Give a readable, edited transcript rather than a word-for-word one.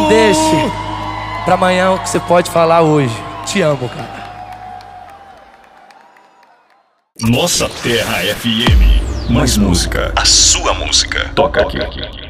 deixe pra amanhã o que você pode falar hoje. Te amo, cara. Nossa Terra FM. Mais música. A sua música. Toca aqui.